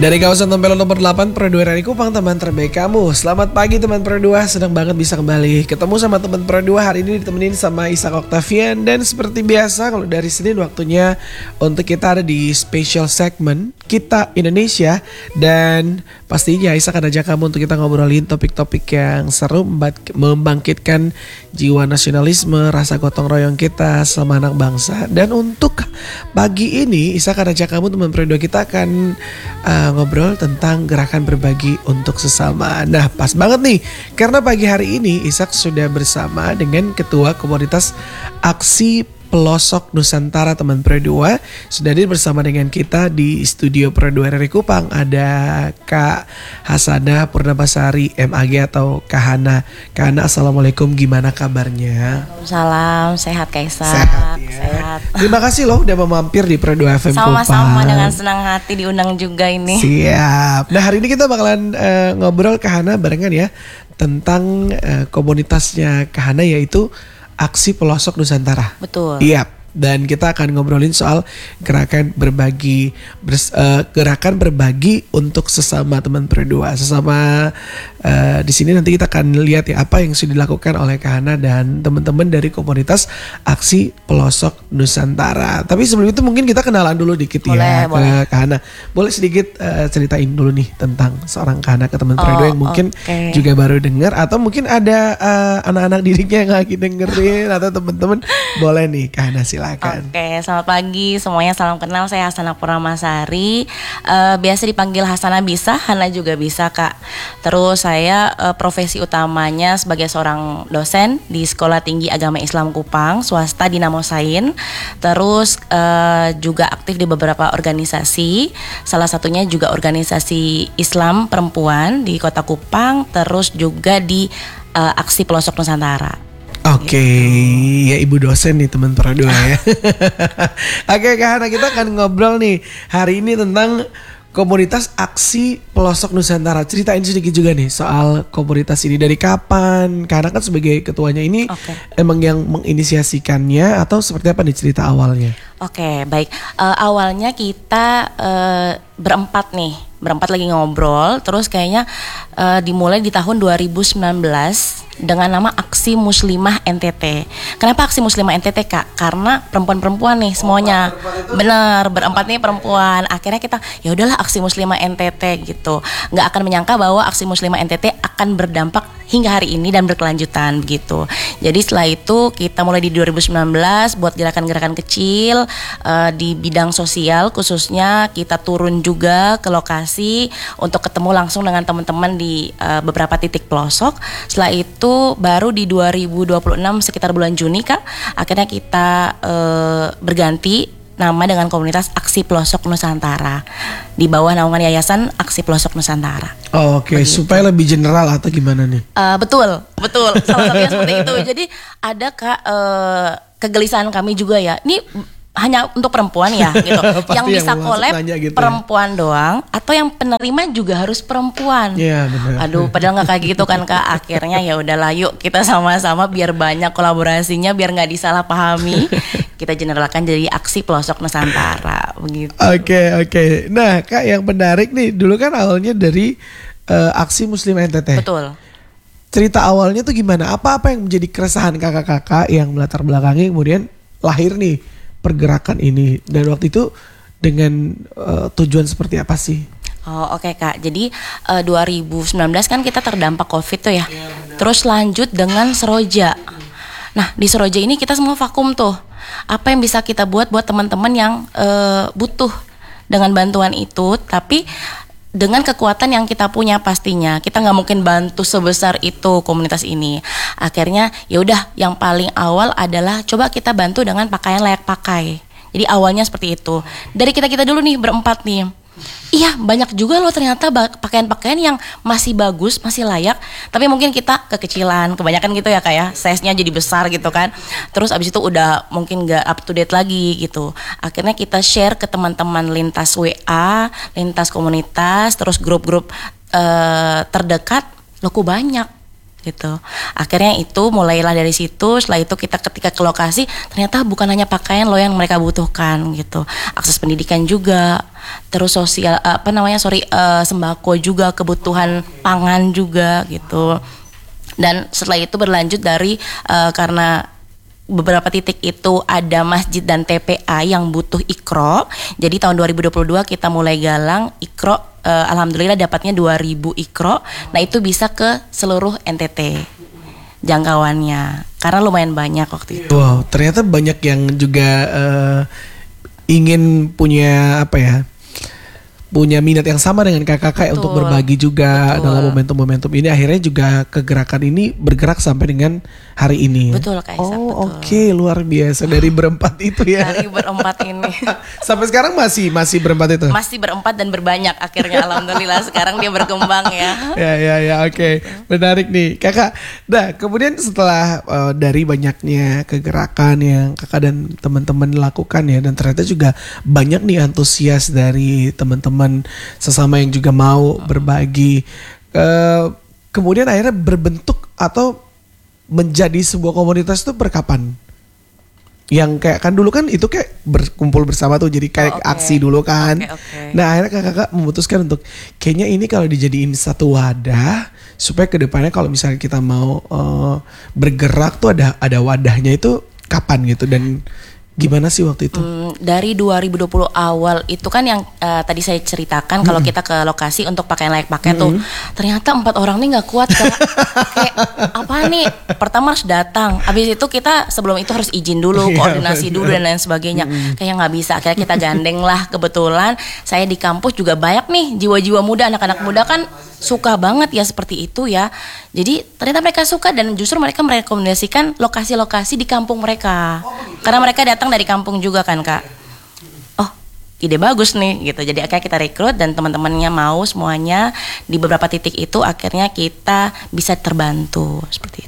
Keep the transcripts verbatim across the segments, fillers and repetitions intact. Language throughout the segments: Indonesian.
Dari kawasan Tempelon nomor delapan, Pro dua R I Kupang, teman terbaik kamu. Selamat pagi teman Pro dua, senang banget bisa kembali ketemu sama teman Pro dua. Hari ini ditemenin sama Ishak Octavian. Dan seperti biasa, kalau dari Senin waktunya untuk kita ada di special segment Kita Indonesia. Dan pastinya Ishak akan ajak kamu untuk kita ngobrolin topik-topik yang seru, membangkitkan jiwa nasionalisme, rasa gotong royong kita sama anak bangsa. Dan untuk pagi ini Ishak akan ajak kamu teman Pro dua, kita akan uh, ngobrol tentang gerakan berbagi untuk sesama. Nah, pas banget nih karena pagi hari ini Ishak sudah bersama dengan Ketua Komunitas Aksi Pelosok Nusantara teman Pro dua. Sudah hadir bersama dengan kita di studio Pro dua R I Kupang. Ada Kak Hasanah Purnabasari M A G atau Kak Hana. Kak Hana, assalamualaikum, gimana kabarnya? Salam, sehat Kaisa. Sehat, ya. Sehat. Terima kasih loh udah mampir di Pro dua F M Kupang. Sama-sama, dengan senang hati diundang juga ini. Siap. Nah, hari ini kita bakalan uh, ngobrol Kak Hana barengan ya tentang uh, komunitasnya Kak Hana, yaitu Aksi Pelosok Nusantara. Betul. Iya. Dan kita akan ngobrolin soal gerakan berbagi bers, uh, gerakan berbagi untuk sesama teman Pro dua. Sesama uh, di sini nanti kita akan lihat ya apa yang sudah dilakukan oleh Kak Hana dan teman-teman dari komunitas Aksi Pelosok Nusantara. Tapi sebelum itu mungkin kita kenalan dulu dikit boleh, ya boleh. ke Kak Hana. Boleh sedikit uh, ceritain dulu nih tentang seorang Kak Hana ke teman Pro dua oh, yang mungkin okay. juga baru dengar, atau mungkin ada uh, anak-anak didiknya yang lagi dengerin atau teman-teman. Boleh nih Kak Hana, silakan. Oke, selamat pagi semuanya, salam kenal, saya Hasanah Purnabasari. uh, Biasa dipanggil Hasanah bisa, Hana juga bisa Kak. Terus saya uh, profesi utamanya sebagai seorang dosen di Sekolah Tinggi Agama Islam Kupang, swasta Dinamo Sain. Terus uh, juga aktif di beberapa organisasi, salah satunya juga organisasi Islam perempuan di Kota Kupang. Terus juga di uh, Aksi Pelosok Nusantara. Oke, okay. Ya ibu dosen nih teman Pro dua ya. Oke okay, Kak Hana, kita akan ngobrol nih hari ini tentang komunitas Aksi Pelosok Nusantara. Ceritain sedikit juga nih soal komunitas ini, dari kapan? Karena kan sebagai ketuanya ini okay. Emang yang menginisiasikannya atau seperti apa nih cerita awalnya? Oke, okay, baik. Uh, awalnya kita uh, berempat nih, berempat lagi ngobrol. Terus kayaknya uh, dimulai di tahun dua ribu sembilan belas dengan nama Aksi Muslimah N T T. Kenapa Aksi Muslimah N T T Kak? Karena perempuan-perempuan nih semuanya. Oh, bener, berempat nih perempuan. Akhirnya kita ya udahlah Aksi Muslimah N T T gitu. Nggak akan menyangka bahwa Aksi Muslimah N T T akan berdampak hingga hari ini dan berkelanjutan begitu. Jadi setelah itu kita mulai di dua ribu sembilan belas buat gerakan-gerakan kecil uh, di bidang sosial, khususnya kita turun juga ke lokasi untuk ketemu langsung dengan teman-teman di uh, beberapa titik pelosok. Setelah itu baru di dua ribu dua puluh enam sekitar bulan Juni Kak, akhirnya kita uh, berganti nama dengan komunitas Aksi Pelosok Nusantara di bawah naungan Yayasan Aksi Pelosok Nusantara. Oh, Oke, okay. Supaya lebih general atau gimana nih? Uh, betul, betul. Salah satunya seperti itu. Jadi ada Kak uh, kegelisahan kami juga ya. Ini hanya untuk perempuan ya gitu. Yang bisa collab gitu perempuan ya doang, atau yang penerima juga harus perempuan. Iya, benar. Aduh, padahal nggak kayak gitu kan Kak. Akhirnya ya udahlah, yuk kita sama-sama biar banyak kolaborasinya, biar nggak disalahpahami. Kita generalkan jadi Aksi Pelosok Nusantara begitu. Oke, okay, oke. Okay. Nah, Kak, yang menarik nih, dulu kan awalnya dari uh, Aksi Muslim N T T. Betul. Cerita awalnya tuh gimana? Apa-apa yang menjadi keresahan kakak-kakak yang melatar belakangi kemudian lahir nih pergerakan ini, dan waktu itu dengan uh, tujuan seperti apa sih? Oh oke okay, Kak, jadi uh, dua ribu sembilan belas kan kita terdampak COVID tuh ya, ya terus lanjut dengan Seroja. Nah di Seroja ini kita semua vakum tuh. Apa yang bisa kita buat buat teman-teman yang uh, butuh dengan bantuan itu, tapi dengan kekuatan yang kita punya pastinya kita nggak mungkin bantu sebesar itu komunitas ini. Akhirnya ya udah, yang paling awal adalah coba kita bantu dengan pakaian layak pakai. Jadi awalnya seperti itu, dari kita kita dulu nih berempat nih. Iya, banyak juga loh ternyata pakaian-pakaian yang masih bagus, masih layak, tapi mungkin kita kekecilan, kebanyakan gitu ya Kak ya, size-nya jadi besar gitu kan. Terus abis itu udah mungkin gak up to date lagi gitu. Akhirnya kita share ke teman-teman lintas W A, lintas komunitas, terus grup-grup uh, terdekat, loh kok banyak. gitu. Akhirnya itu mulailah dari situ. Setelah itu kita ketika ke lokasi ternyata bukan hanya pakaian loh yang mereka butuhkan gitu, akses pendidikan juga, terus sosial apa namanya sorry uh, sembako juga, kebutuhan pangan juga gitu. Dan setelah itu berlanjut dari uh, karena beberapa titik itu ada masjid dan T P A yang butuh ikro. Jadi tahun dua ribu dua puluh dua kita mulai galang ikro. Uh, Alhamdulillah dapatnya dua ribu ikro. Nah itu bisa ke seluruh N T T jangkauannya. Karena lumayan banyak waktu itu. Wow, ternyata banyak yang juga uh, ingin punya apa ya? Punya minat yang sama dengan kakak-kakak untuk berbagi juga. Betul. Dalam momentum-momentum ini akhirnya juga kegerakan ini bergerak sampai dengan hari ini. Betul Kak Isa, oh oke okay. Luar biasa dari berempat itu ya. Dari berempat ini. Sampai sekarang masih masih berempat itu. Masih berempat dan berbanyak akhirnya alhamdulillah sekarang dia berkembang ya. Ya ya ya oke okay. Menarik nih kakak. Nah kemudian setelah uh, dari banyaknya kegerakan yang kakak dan teman-teman lakukan ya, dan ternyata juga banyak nih antusias dari teman-teman sesama yang juga mau berbagi. Uh, kemudian akhirnya berbentuk atau menjadi sebuah komunitas itu berkapan? Yang kayak kan dulu kan itu kayak berkumpul bersama tuh jadi kayak oh, okay. aksi dulu kan. Okay, okay. Nah akhirnya kakak memutuskan untuk kayaknya ini kalau dijadiin satu wadah supaya kedepannya kalau misalnya kita mau uh, bergerak tuh ada ada wadahnya itu kapan gitu, dan gimana sih waktu itu? Hmm, dari dua ribu dua puluh awal itu kan yang uh, tadi saya ceritakan hmm. kalau kita ke lokasi untuk pakaian layak pakai hmm. tuh ternyata empat orang nih nggak kuat Kak. Kayak apa nih? Pertama harus datang, habis itu kita sebelum itu harus izin dulu, koordinasi dulu dan lain sebagainya. Hmm. Kayak nggak bisa. Akhirnya kita gandeng lah. Kebetulan saya di kampus juga banyak nih jiwa-jiwa muda, anak-anak muda kan suka banget ya seperti itu ya. Jadi ternyata mereka suka dan justru mereka merekomendasikan lokasi-lokasi di kampung mereka. Karena mereka datang dari kampung juga kan Kak. Oh ide bagus nih gitu. Jadi akhirnya kita rekrut dan teman-temannya mau semuanya. Di beberapa titik itu akhirnya kita bisa terbantu seperti itu.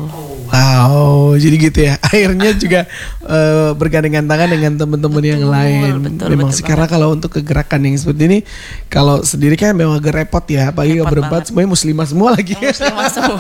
Wow, jadi gitu ya. Akhirnya juga uh, bergandengan tangan dengan teman-teman yang lain. Betul, memang betul sih karena kalau untuk kegerakan yang seperti ini, kalau sendiri kan memang agak repot ya. Apalagi kalau berempat semuanya muslimah semua lagi. Muslimah semua.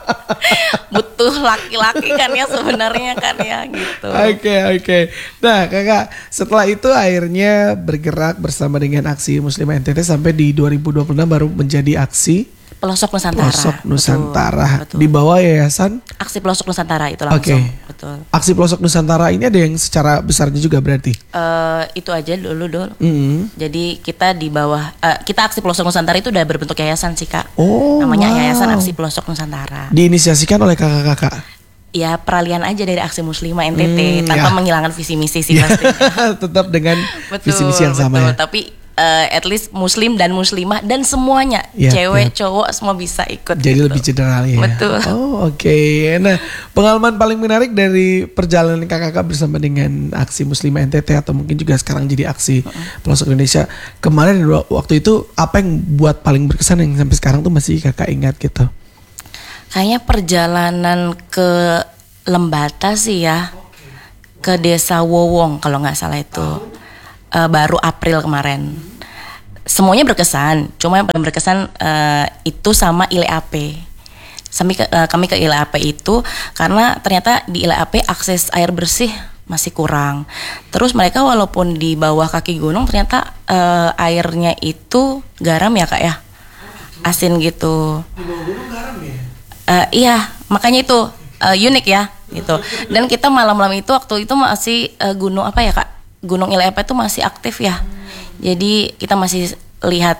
Butuh laki-laki kan ya sebenarnya kan ya gitu. Oke okay, oke. Okay. Nah kakak, setelah itu akhirnya bergerak bersama dengan aksi Muslimah N T T sampai di dua ribu dua puluh enam baru menjadi aksi Pelosok Nusantara. Pelosok Nusantara. Betul, betul. Di bawah yayasan Aksi Pelosok Nusantara itu langsung. Oke. Okay. Betul. Aksi Pelosok Nusantara ini ada yang secara besarnya juga berarti? Uh, itu aja dulu dulu. Mm-hmm. Jadi kita di bawah uh, kita Aksi Pelosok Nusantara itu udah berbentuk yayasan sih Kak. Oh. Namanya wow. Yayasan Aksi Pelosok Nusantara. Diinisiasikan oleh kakak-kakak. Ya peralihan aja dari Aksi Muslimah N T T hmm, tanpa ya. menghilangkan visi misi sih ya. pastinya. Tetap dengan betul, visi misi yang sama betul. ya. Tapi uh, at least Muslim dan Muslimah dan semuanya ya, cewek ya. cowok semua bisa ikut. Jadi gitu. lebih general ya. Betul. Oh oke. Okay. Nah pengalaman paling menarik dari perjalanan kakak-kakak bersama dengan Aksi Muslimah N T T atau mungkin juga sekarang jadi Aksi uh-uh. Pelosok Indonesia kemarin waktu itu apa yang buat paling berkesan yang sampai sekarang tuh masih kakak ingat gitu? Kayaknya perjalanan ke Lembata sih ya, ke Desa Wowong kalau nggak salah itu uh, baru April kemarin. Semuanya berkesan, cuma yang paling berkesan uh, itu sama I L A P. Kami ke, uh, kami ke I L A P itu karena ternyata di I L A P akses air bersih masih kurang. Terus mereka walaupun di bawah kaki gunung ternyata uh, airnya itu garam ya Kak ya, asin gitu. Di bawah gunung garam ya? Uh, iya, makanya itu uh, unik ya. Gitu. Dan kita malam-malam itu waktu itu masih uh, gunung apa ya Kak? Gunung I L A P itu masih aktif ya. Jadi kita masih lihat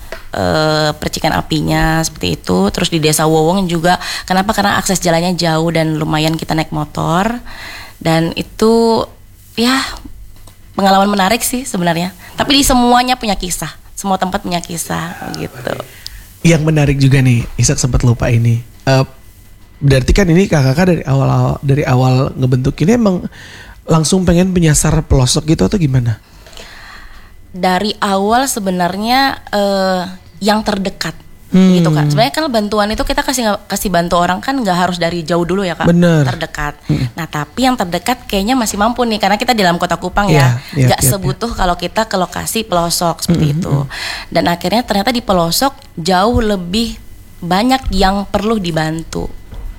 uh, percikan apinya seperti itu. Terus di Desa Wowong juga. Kenapa? Karena akses jalannya jauh dan lumayan kita naik motor. Dan itu ya pengalaman menarik sih sebenarnya. Tapi di semuanya punya kisah. Semua tempat punya kisah gitu. Yang menarik juga nih, Ishak sempat lupa ini. Uh, Berarti kan ini kakak-kakak dari awal dari awal ngebentuk ini emang langsung pengen menyasar pelosok gitu atau gimana? Dari awal sebenarnya uh, yang terdekat hmm. gitu kan. Sebenarnya kan bantuan itu kita kasih kasih bantu orang kan nggak harus dari jauh dulu ya Kak. Bener. Terdekat. Hmm. Nah tapi yang terdekat kayaknya masih mampu nih karena kita di dalam kota Kupang ya. Yeah, yeah, nggak yeah, sebutuh yeah. kalau kita ke lokasi pelosok seperti hmm. itu. Dan akhirnya ternyata di pelosok jauh lebih banyak yang perlu dibantu.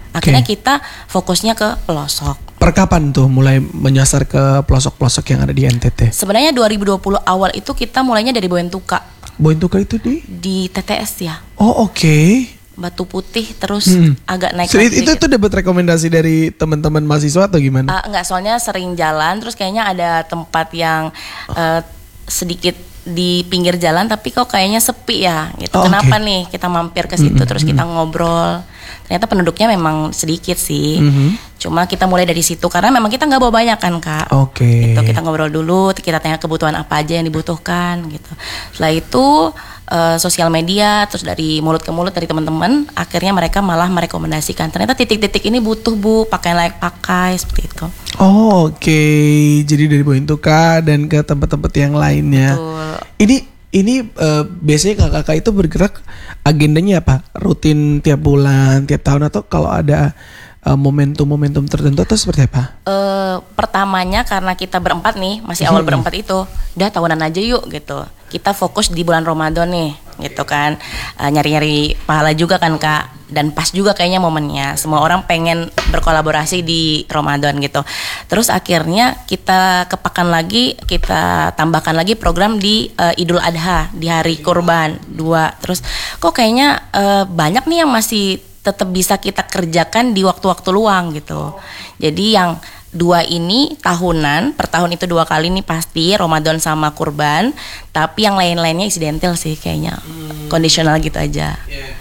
Akhirnya Oke. kita fokusnya ke pelosok. Per kapan tuh mulai menyasar ke pelosok-pelosok yang ada di N T T? Sebenarnya dua ribu dua puluh awal itu kita mulainya dari Boentuka Boentuka itu di? di T T S ya. Oh oke. Batu Putih terus Hmm. agak naik So, lagi itu dikit. tuh dapat rekomendasi dari teman-teman mahasiswa atau gimana? Ah, enggak, soalnya sering jalan terus kayaknya ada tempat yang eh, sedikit di pinggir jalan tapi kok kayaknya sepi ya gitu. Oh, Kenapa oke. nih kita mampir ke situ terus kita ngobrol. Ternyata penduduknya memang sedikit sih. Mhm. Cuma kita mulai dari situ karena memang kita nggak bawa banyak kan Kak. Oke. Gitu, kita ngobrol dulu, kita tanya kebutuhan apa aja yang dibutuhkan gitu. Setelah itu eh, sosial media terus dari mulut ke mulut dari teman-teman, akhirnya mereka malah merekomendasikan ternyata titik-titik ini butuh Bu, pakaian layak pakai seperti itu. Oh, oke. Jadi dari Boentuka dan ke tempat-tempat yang lainnya. Betul. Ini ini eh, biasanya kakak-kakak itu bergerak agendanya apa? Rutin tiap bulan, tiap tahun atau kalau ada eh, momentum-momentum tertentu atau seperti apa? Eh, pertamanya karena kita berempat nih, masih awal berempat itu, udah tahunan aja yuk gitu. Kita fokus di bulan Ramadan nih, gitu kan. Eh, nyari-nyari pahala juga kan Kak. Dan pas juga kayaknya momennya. Semua orang pengen berkolaborasi di Ramadan gitu. Terus akhirnya kita kepakan lagi, kita tambahkan lagi program di eh, Idul Adha, di hari kurban dua. Terus kok kayaknya eh, banyak nih yang masih tetap bisa kita kerjakan di waktu-waktu luang gitu. Jadi yang dua ini tahunan, per tahun itu dua kali nih pasti Ramadan sama kurban, tapi yang lain-lainnya insidental sih kayaknya, kondisional gitu aja.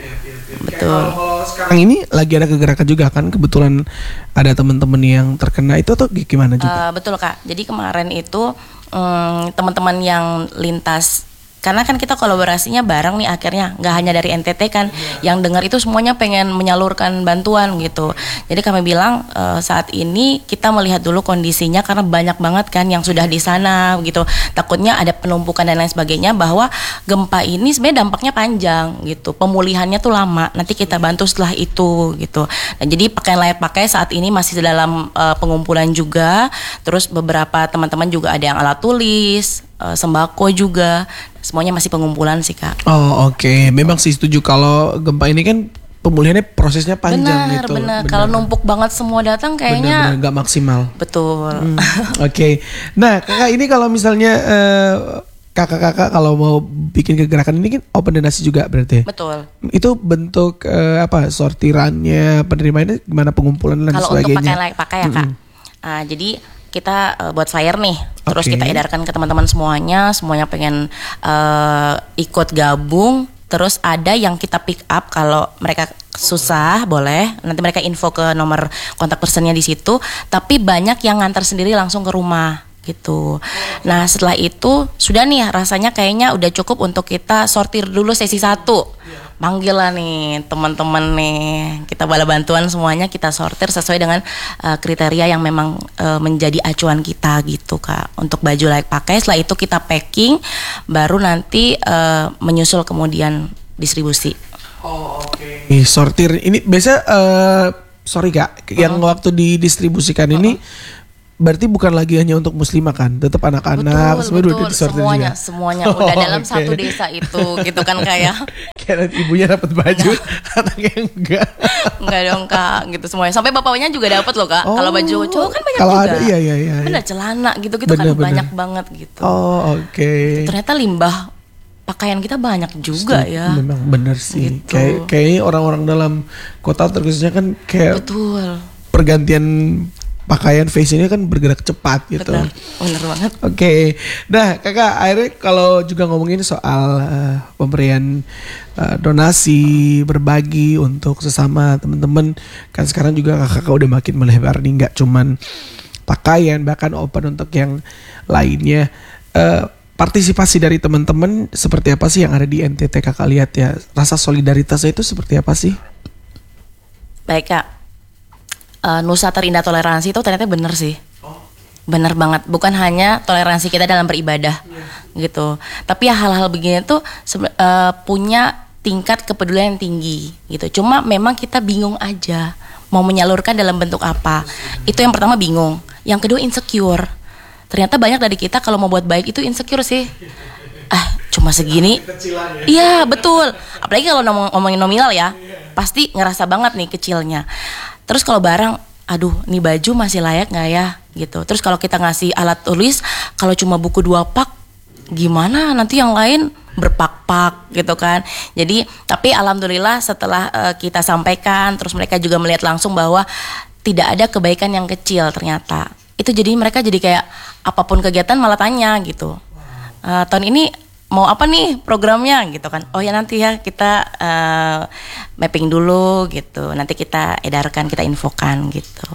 Betul. Kalau sekarang ini lagi ada kegerakan juga kan, kebetulan ada teman-teman yang terkena itu atau gimana juga? Eh, betul Kak. Jadi kemarin itu mm, teman-teman yang lintas, karena kan kita kolaborasinya bareng nih akhirnya, nggak hanya dari N T T kan, yang dengar itu semuanya pengen menyalurkan bantuan gitu. Jadi kami bilang eh, saat ini kita melihat dulu kondisinya karena banyak banget kan yang sudah di sana gitu. Takutnya ada penumpukan dan lain sebagainya, bahwa gempa ini sebenarnya dampaknya panjang gitu. Pemulihannya tuh lama. Nanti kita bantu setelah itu gitu. Nah, jadi pakaian layak pakai saat ini masih dalam eh, pengumpulan juga. Terus beberapa teman-teman juga ada yang alat tulis, eh, sembako juga. Semuanya masih pengumpulan sih Kak. Oh oke, memang sih setuju kalau gempa ini kan pemulihannya prosesnya panjang Benar, gitu. benar. Kalau numpuk banget semua datang kayaknya benar-benar nggak maksimal. betul. Hmm, Oke, nah kakak ini kalau misalnya eh, kakak-kakak kalau mau bikin kegerakan ini kan open donasi juga berarti. Betul. Itu bentuk eh, apa sortirannya, penerimaannya gimana, pengumpulan dan Kalau untuk sebagainya. pakaian layak pakai ya Kak. Ah, jadi kita uh, buat flyer nih, terus Oke. kita edarkan ke teman-teman semuanya, semuanya pengen uh, ikut gabung. Terus ada yang kita pick up kalau mereka susah boleh, nanti mereka info ke nomor kontak personnya di situ. Tapi banyak yang ngantar sendiri langsung ke rumah gitu. Nah setelah itu sudah nih rasanya kayaknya udah cukup untuk kita sortir dulu sesi satu. Panggil lah nih teman-teman nih, kita bala bantuan semuanya kita sortir sesuai dengan uh, kriteria yang memang uh, menjadi acuan kita gitu Kak. Untuk baju layak pakai, setelah itu kita packing, baru nanti uh, menyusul kemudian distribusi. Oh oke. Nih sortir ini biasa eh sorry kak, yang waktu didistribusikan ini berarti bukan lagi hanya untuk muslimah kan, tetap anak-anak Betul, semua udah betul. disortir Semuanya, juga. semuanya Oh, udah dalam oke. satu desa itu gitu kan kayak. Kayak nanti ibunya dapat baju, anaknya enggak. Enggak dong Kak, gitu semuanya. Sampai bapaknya juga dapat loh Kak. Kalau baju cowok kan banyak Kalau juga. ada, iya, iya, iya, Bener, iya. celana gitu-gitu kan Bener, bener. banyak banget gitu. Oh oke. Ternyata limbah pakaian kita banyak juga ya. Memang benar sih. Gitu. Kayak kayaknya orang-orang dalam kota terkhususnya kan kayak Betul. pergantian pakaian fashionnya kan bergerak cepat gitu. Benar, bener banget. Oke, nah kakak akhirnya kalau juga ngomongin soal eh, pemberian eh, donasi, berbagi untuk sesama teman-teman, kan sekarang juga kakak udah makin melebar nih, nggak cuman pakaian, bahkan open untuk yang lainnya. Eh, partisipasi dari teman-teman seperti apa sih yang ada di N T T kakak lihat ya? Rasa solidaritasnya itu seperti apa sih? Baik Kak. Eh, Nusa Terindah Toleransi itu ternyata bener sih. Bener banget, bukan hanya toleransi kita dalam beribadah gitu. Tapi ya hal-hal begini tuh sebe- eh, punya tingkat kepedulian yang tinggi gitu. Cuma memang kita bingung aja mau menyalurkan dalam bentuk apa. Itu yang pertama bingung. Yang kedua insecure. Ternyata banyak dari kita kalau mau buat baik itu insecure sih. Ah, cuma segini. Iya, betul. Apalagi kalau ngomong- ngomongin nominal ya, pasti ngerasa banget nih kecilnya. Terus kalau barang, aduh, nih baju masih layak nggak ya, gitu. Terus kalau kita ngasih alat tulis, kalau cuma buku dua pak, gimana nanti yang lain berpak-pak gitu kan. Jadi tapi alhamdulillah setelah uh, kita sampaikan, terus mereka juga melihat langsung bahwa tidak ada kebaikan yang kecil ternyata. Itu jadi mereka jadi kayak apapun kegiatan malah tanya gitu. Uh, tahun ini mau apa nih programnya gitu kan. Oh ya nanti ya kita uh, mapping dulu gitu. Nanti kita edarkan, kita infokan gitu.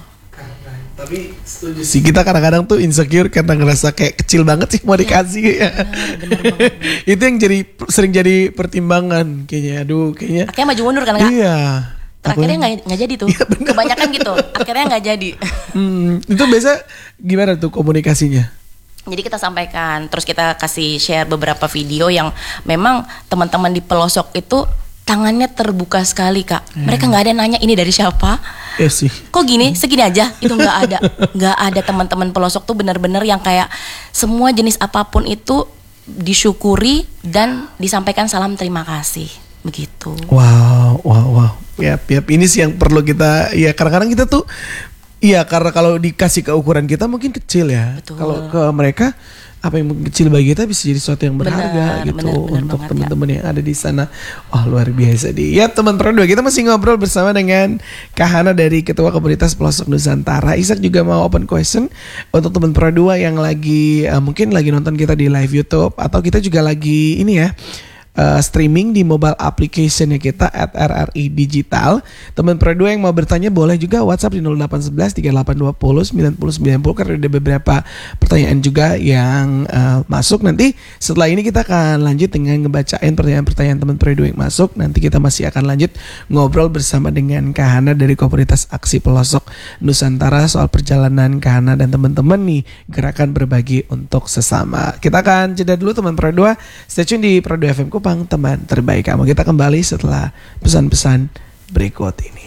Tapi setuju sih, kita kadang-kadang tuh insecure karena ngerasa kayak kecil banget sih mau dikasih ya. Bener, bener banget. Itu yang jadi sering jadi pertimbangan kayaknya. Aduh kayaknya. Akhirnya maju mundur kan Kak? Iya. Terakhirnya nggak nggak jadi tuh. Iya, kebanyakan gitu. Akhirnya nggak jadi. Hmm, itu biasa gimana tuh komunikasinya? Jadi kita sampaikan, terus kita kasih share beberapa video yang memang teman-teman di pelosok itu tangannya terbuka sekali Kak. Hmm. Mereka nggak ada nanya ini dari siapa. Ya sih. Kok gini, segini aja? Itu nggak ada, nggak ada teman-teman pelosok tuh benar-benar yang kayak semua jenis apapun itu disyukuri dan disampaikan salam terima kasih, begitu. Wow, wow, wow. Ya, ya ini sih yang perlu kita. Ya kadang-kadang kita tuh. Iya, karena kalau dikasih ke ukuran kita mungkin kecil ya. Betul. Kalau ke mereka apa yang mungkin kecil bagi kita bisa jadi sesuatu yang berharga benar, gitu benar, benar untuk teman-teman ya. Yang ada di sana. Wah, luar biasa di. Ya teman Pro dua, kita masih ngobrol bersama dengan Kak Hana dari Ketua Komunitas Pelosok Nusantara. Ishak juga mau open question untuk teman Pro dua yang lagi uh, mungkin lagi nonton kita di live YouTube atau kita juga lagi ini ya. Uh, streaming di mobile application-nya kita at R R I Digital. Teman Pro dua yang mau bertanya boleh juga WhatsApp di nol delapan satu satu tiga delapan dua nol sembilan nol sembilan nol karena ada beberapa pertanyaan juga yang uh, masuk. Nanti setelah ini kita akan lanjut dengan ngebacain pertanyaan-pertanyaan teman Pro dua yang masuk. Nanti kita masih akan lanjut ngobrol bersama dengan Kak Hana dari Komunitas Aksi Pelosok Nusantara soal perjalanan Kak Hana dan teman-teman nih gerakan berbagi untuk sesama. Kita akan jeda dulu teman Pro dua. Stay tune di Pro dua F M Kupang, teman terbaik kamu. Kita kembali setelah pesan-pesan berikut ini.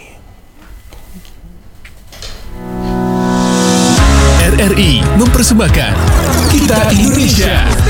R R I mempersembahkan Kita Indonesia.